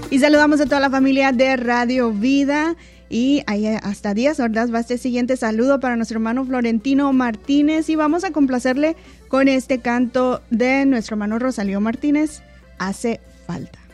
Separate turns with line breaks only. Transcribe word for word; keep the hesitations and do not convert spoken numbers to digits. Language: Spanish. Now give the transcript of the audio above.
Y saludamos a toda la familia de Radio Vida. Y ahí hasta diez horas va este siguiente saludo para nuestro hermano Florentino Martínez. Y vamos a complacerle con este canto de nuestro hermano Rosalío Martínez, Hace Falta.